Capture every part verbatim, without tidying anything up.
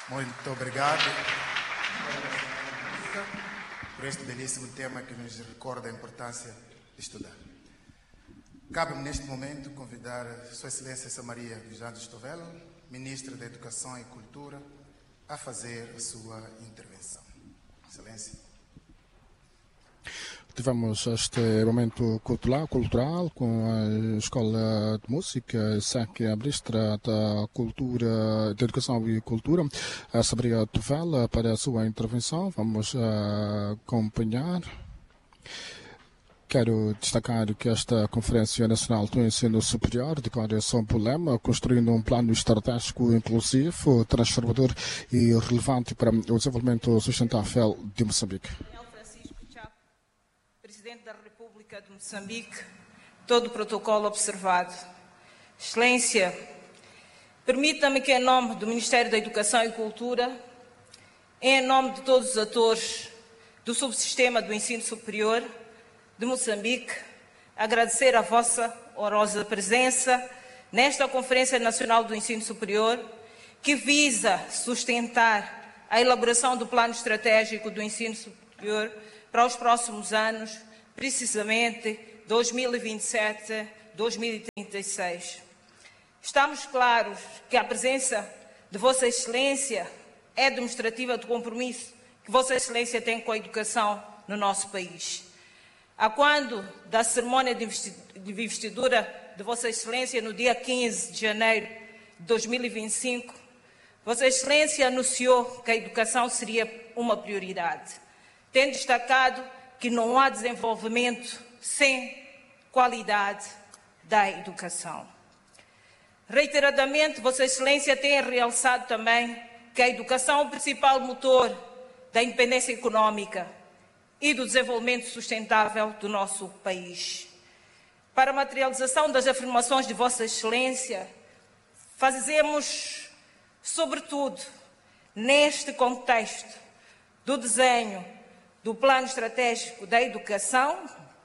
Muito obrigado por este belíssimo tema que nos recorda a importância de estudar. Cabe-me neste momento convidar Sua Excelência Samaria dos Santos Tovelo, Ministra da Educação e Cultura, a fazer a sua intervenção. Excelência. Tivemos este momento cultural, cultural com a Escola de Música, S E C, a Ministra da Cultura, da Educação e Cultura, a Samaria Tovelo, para a sua intervenção. Vamos uh, acompanhar. Quero destacar que esta Conferência Nacional do Ensino Superior decorre sob o lema Construindo um Plano Estratégico Inclusivo, Transformador e Relevante para o Desenvolvimento Sustentável de Moçambique. Presidente da República de Moçambique, todo o protocolo observado. Excelência, permita-me que, em nome do Ministério da Educação e Cultura, em nome de todos os atores do subsistema do ensino superior de Moçambique, agradecer a vossa honrosa presença nesta Conferência Nacional do Ensino Superior, que visa sustentar a elaboração do Plano Estratégico do Ensino Superior para os próximos anos, precisamente dois mil e vinte e sete a dois mil e trinta e seis. Estamos claros que a presença de Vossa Excelência é demonstrativa do compromisso que Vossa Excelência tem com a educação no nosso país. A quando da cerimônia de investidura de Vossa Excelência, no dia quinze de janeiro de dois mil e vinte e cinco, Vossa Excelência anunciou que a educação seria uma prioridade, tendo destacado que não há desenvolvimento sem qualidade da educação. Reiteradamente, Vossa Excelência tem realçado também que a educação é o principal motor da independência econômica e do desenvolvimento sustentável do nosso país. Para a materialização das afirmações de Vossa Excelência, fazemos, sobretudo, neste contexto do desenho do Plano Estratégico da Educação,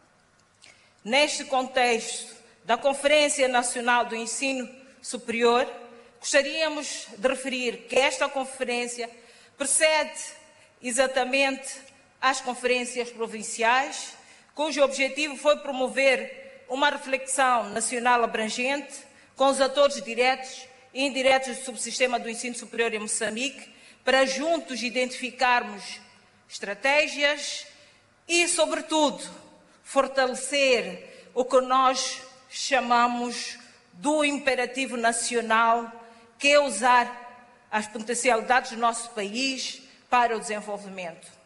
neste contexto da Conferência Nacional do Ensino Superior, gostaríamos de referir que esta conferência precede exatamente às conferências provinciais, cujo objetivo foi promover uma reflexão nacional abrangente com os atores diretos e indiretos do subsistema do ensino superior em Moçambique, para juntos identificarmos estratégias e, sobretudo, fortalecer o que nós chamamos do imperativo nacional, que é usar as potencialidades do nosso país para o desenvolvimento.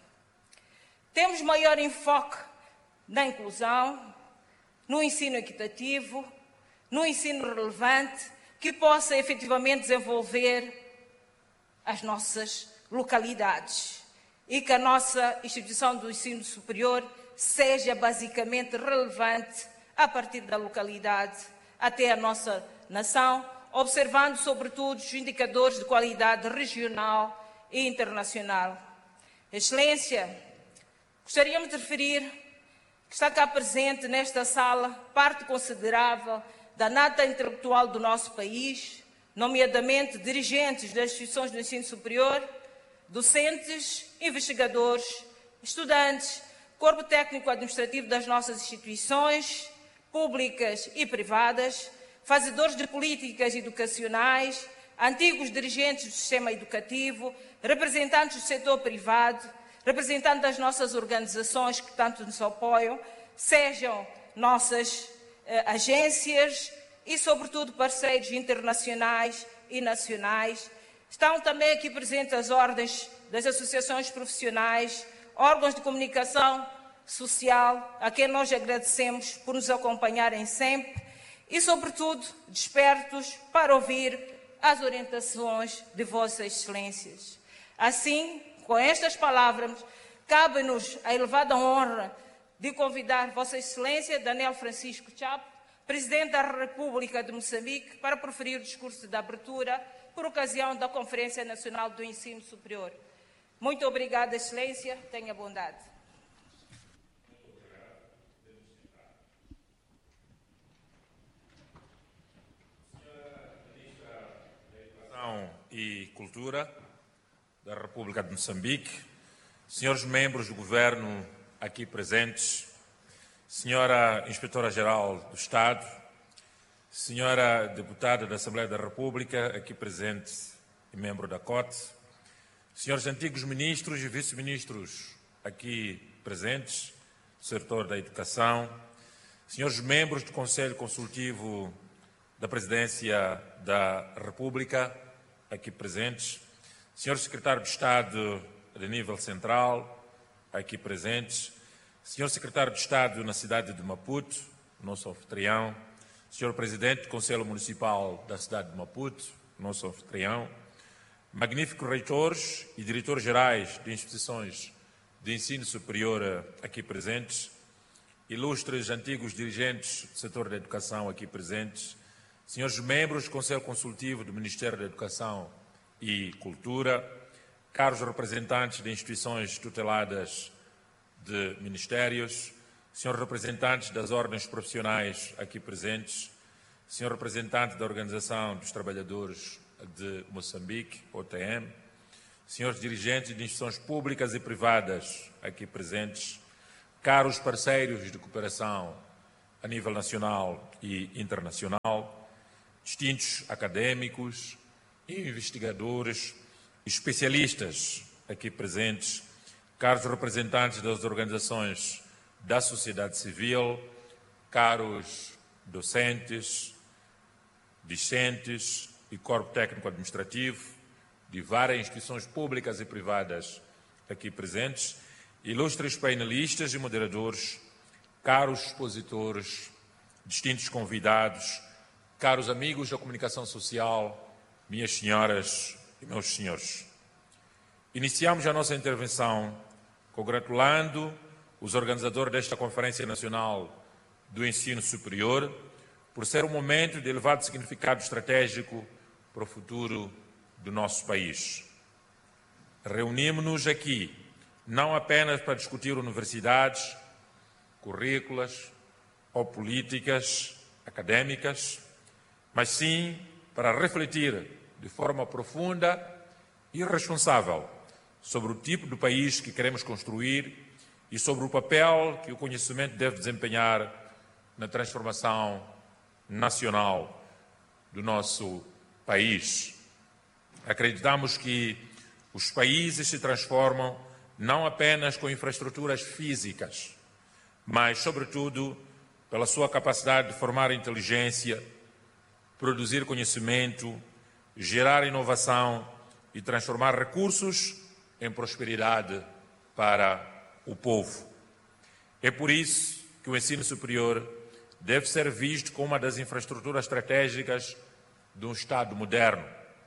Temos maior enfoque na inclusão, no ensino equitativo, no ensino relevante, que possa efetivamente desenvolver as nossas localidades e que a nossa instituição do ensino superior seja basicamente relevante a partir da localidade até a nossa nação, observando sobretudo os indicadores de qualidade regional e internacional. Excelência, gostaríamos de referir que está cá presente nesta sala parte considerável da nata intelectual do nosso país, nomeadamente dirigentes das instituições do ensino superior, docentes, investigadores, estudantes, corpo técnico-administrativo das nossas instituições públicas e privadas, fazedores de políticas educacionais, antigos dirigentes do sistema educativo, representantes do setor privado, representantes das nossas organizações que tanto nos apoiam, sejam nossas eh, agências e, sobretudo, parceiros internacionais e nacionais. Estão também aqui presentes as ordens das associações profissionais, órgãos de comunicação social, a quem nós agradecemos por nos acompanharem sempre e, sobretudo, despertos para ouvir as orientações de Vossas Excelências. Assim, com estas palavras, cabe-nos a elevada honra de convidar Vossa Excelência Daniel Francisco Chapo, Presidente da República de Moçambique, para proferir o discurso de abertura por ocasião da Conferência Nacional do Ensino Superior. Muito obrigada, Excelência. Tenha bondade. Senhora Ministra da Educação e Cultura, da República de Moçambique, senhores membros do Governo aqui presentes, senhora Inspetora-Geral do Estado, senhora Deputada da Assembleia da República, aqui presente e membro da C O T, senhores antigos ministros e vice-ministros aqui presentes, do setor da educação, senhores membros do Conselho Consultivo da Presidência da República, aqui presentes, senhor Secretário de Estado de nível central, aqui presentes, senhor Secretário de Estado na cidade de Maputo, nosso anfitrião, senhor Presidente do Conselho Municipal da cidade de Maputo, nosso anfitrião, magníficos reitores e diretores gerais de instituições de ensino superior aqui presentes, ilustres antigos dirigentes do setor da educação aqui presentes, senhores membros do Conselho Consultivo do Ministério da Educação e Cultura, caros representantes de instituições tuteladas de ministérios, senhores representantes das ordens profissionais aqui presentes, senhor representante da Organização dos Trabalhadores de Moçambique, O T M, senhores dirigentes de instituições públicas e privadas aqui presentes, caros parceiros de cooperação a nível nacional e internacional, distintos académicos, investigadores, especialistas aqui presentes, caros representantes das organizações da sociedade civil, caros docentes, discentes e corpo técnico-administrativo de várias instituições públicas e privadas aqui presentes, ilustres painelistas e moderadores, caros expositores, distintos convidados, caros amigos da comunicação social, minhas senhoras e meus senhores. Iniciamos a nossa intervenção congratulando os organizadores desta Conferência Nacional do Ensino Superior por ser um momento de elevado significado estratégico para o futuro do nosso país. Reunimos-nos aqui não apenas para discutir universidades, currículas ou políticas académicas, mas sim para refletir de forma profunda e responsável sobre o tipo de país que queremos construir e sobre o papel que o conhecimento deve desempenhar na transformação nacional do nosso país. Acreditamos que os países se transformam não apenas com infraestruturas físicas, mas, sobretudo, pela sua capacidade de formar inteligência, produzir conhecimento, gerar inovação e transformar recursos em prosperidade para o povo. É por isso que o ensino superior deve ser visto como uma das infraestruturas estratégicas de um Estado moderno.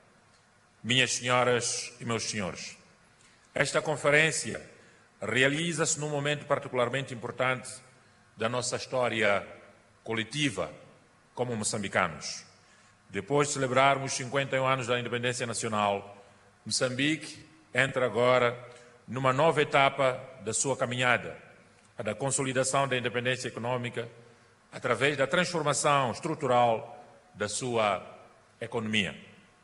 Minhas senhoras e meus senhores, esta conferência realiza-se num momento particularmente importante da nossa história coletiva como moçambicanos. Depois de celebrarmos cinquenta e um anos da independência nacional, Moçambique entra agora numa nova etapa da sua caminhada, a da consolidação da independência econômica, através da transformação estrutural da sua economia.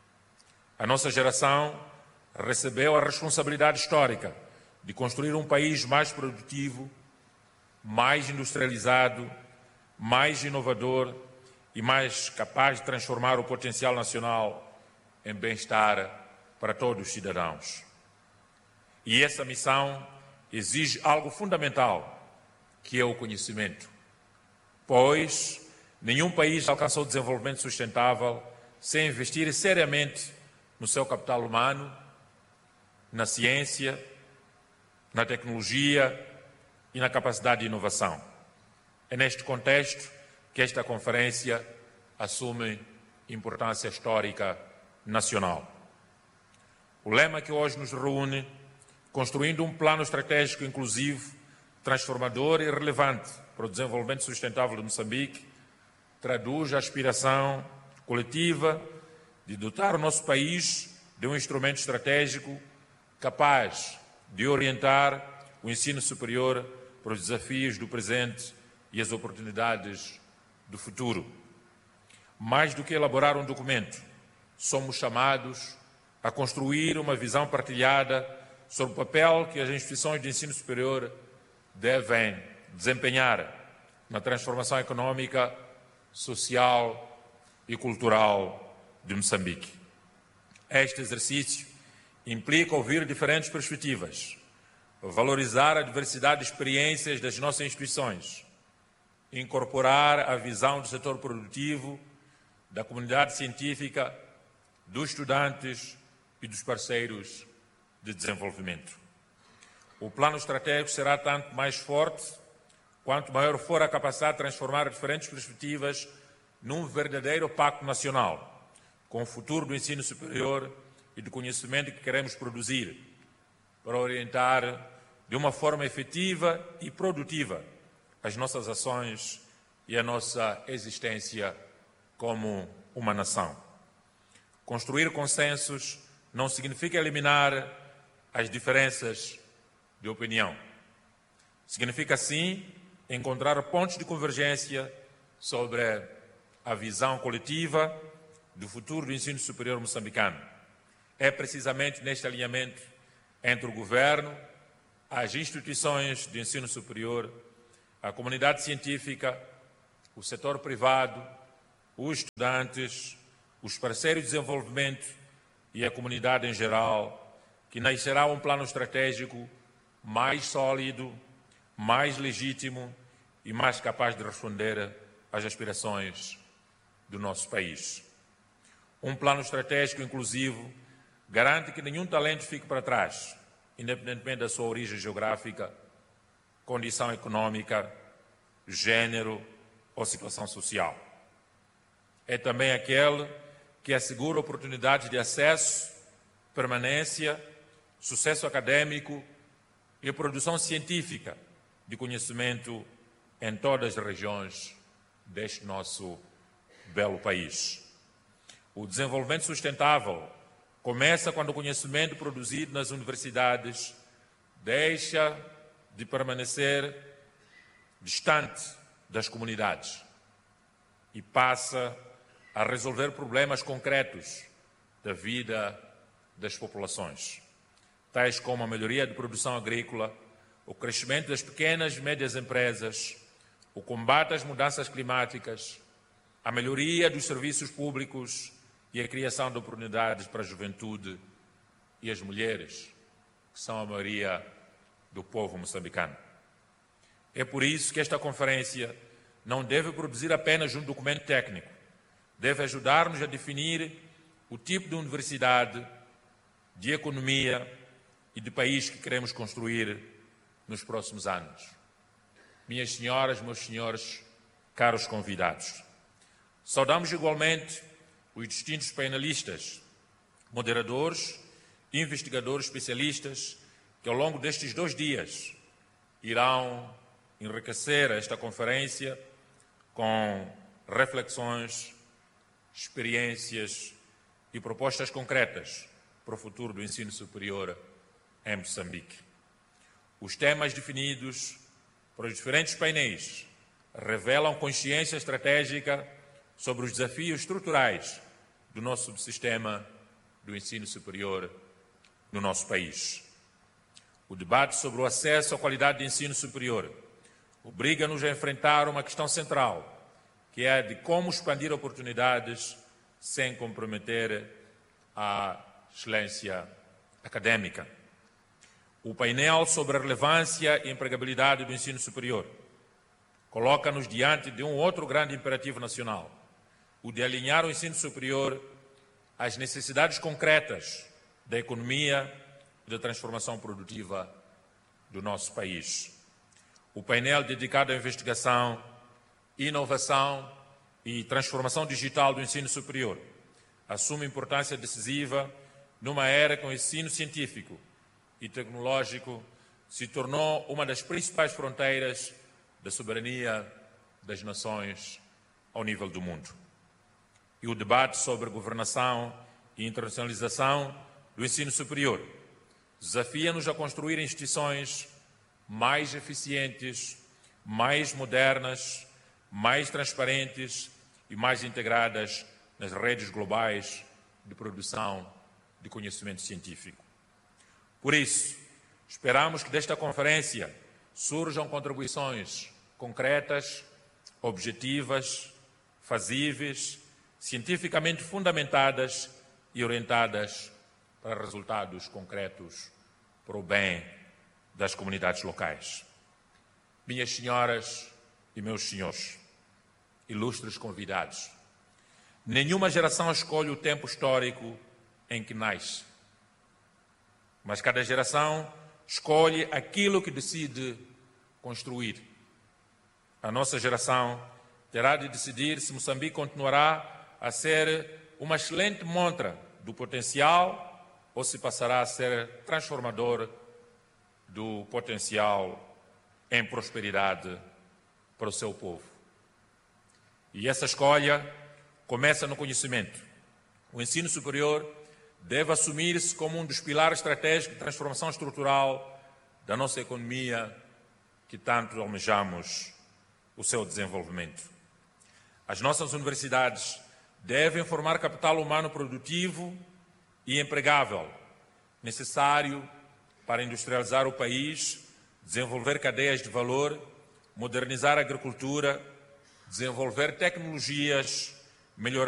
A nossa geração recebeu a responsabilidade histórica de construir um país mais produtivo, mais industrializado, mais inovador e mais capaz de transformar o potencial nacional em bem-estar para todos os cidadãos. E essa missão exige algo fundamental, que é o conhecimento, pois nenhum país alcançou o desenvolvimento sustentável sem investir seriamente no seu capital humano, na ciência, na tecnologia e na capacidade de inovação. É neste contexto que esta conferência assume importância histórica nacional. O lema que hoje nos reúne, construindo um plano estratégico inclusivo, transformador e relevante para o desenvolvimento sustentável de Moçambique, traduz a aspiração coletiva de dotar o nosso país de um instrumento estratégico capaz de orientar o ensino superior para os desafios do presente e as oportunidades do futuro. Mais do que elaborar um documento, somos chamados a construir uma visão partilhada sobre o papel que as instituições de ensino superior devem desempenhar na transformação econômica, social e cultural de Moçambique. Este exercício implica ouvir diferentes perspectivas, valorizar a diversidade de experiências das nossas instituições, incorporar a visão do setor produtivo, da comunidade científica, dos estudantes e dos parceiros de desenvolvimento. O plano estratégico será tanto mais forte quanto maior for a capacidade de transformar diferentes perspectivas num verdadeiro pacto nacional, com o futuro do ensino superior e do conhecimento que queremos produzir, para orientar de uma forma efetiva e produtiva as nossas ações e a nossa existência como uma nação. Construir consensos não significa eliminar as diferenças de opinião. Significa, sim, encontrar pontos de convergência sobre a visão coletiva do futuro do ensino superior moçambicano. É precisamente neste alinhamento entre o governo, as instituições de ensino superior, a comunidade científica, o setor privado, os estudantes, os parceiros de desenvolvimento e a comunidade em geral, que nascerá um plano estratégico mais sólido, mais legítimo e mais capaz de responder às aspirações do nosso país. Um plano estratégico inclusivo garante que nenhum talento fique para trás, independentemente da sua origem geográfica, condição econômica, gênero ou situação social. É também aquele que assegura oportunidades de acesso, permanência, sucesso acadêmico e produção científica de conhecimento em todas as regiões deste nosso belo país. O desenvolvimento sustentável começa quando o conhecimento produzido nas universidades deixa de permanecer distante das comunidades e passa a resolver problemas concretos da vida das populações, tais como a melhoria de produção agrícola, o crescimento das pequenas e médias empresas, o combate às mudanças climáticas, a melhoria dos serviços públicos e a criação de oportunidades para a juventude e as mulheres, que são a maioria do povo moçambicano. É por isso que esta conferência não deve produzir apenas um documento técnico, deve ajudar-nos a definir o tipo de universidade, de economia e de país que queremos construir nos próximos anos. Minhas senhoras, meus senhores, caros convidados, saudamos igualmente os distintos painelistas, moderadores e investigadores especialistas que ao longo destes dois dias irão enriquecer esta conferência com reflexões, experiências e propostas concretas para o futuro do ensino superior em Moçambique. Os temas definidos para os diferentes painéis revelam consciência estratégica sobre os desafios estruturais do nosso subsistema do ensino superior no nosso país. O debate sobre o acesso à qualidade de ensino superior obriga-nos a enfrentar uma questão central, que é a de como expandir oportunidades sem comprometer a excelência académica. O painel sobre a relevância e empregabilidade do ensino superior coloca-nos diante de um outro grande imperativo nacional, o de alinhar o ensino superior às necessidades concretas da economia e da transformação produtiva do nosso país. O painel dedicado à investigação, inovação e transformação digital do ensino superior assume importância decisiva numa era que o ensino científico e tecnológico se tornou uma das principais fronteiras da soberania das nações ao nível do mundo. E o debate sobre governação e internacionalização do ensino superior desafia-nos a construir instituições mais eficientes, mais modernas, mais transparentes e mais integradas nas redes globais de produção de conhecimento científico. Por isso, esperamos que desta conferência surjam contribuições concretas, objetivas, fazíveis, cientificamente fundamentadas e orientadas para resultados concretos para o bem das comunidades locais. Minhas senhoras e meus senhores, ilustres convidados, nenhuma geração escolhe o tempo histórico em que nasce, mas cada geração escolhe aquilo que decide construir. A nossa geração terá de decidir se Moçambique continuará a ser uma excelente montra do potencial ou se passará a ser transformador do potencial em prosperidade para o seu povo. E essa escolha começa no conhecimento. O ensino superior deve assumir-se como um dos pilares estratégicos de transformação estrutural da nossa economia, que tanto almejamos o seu desenvolvimento. As nossas universidades devem formar capital humano produtivo e empregável, necessário para industrializar o país, desenvolver cadeias de valor, modernizar a agricultura, desenvolver tecnologias, melhorar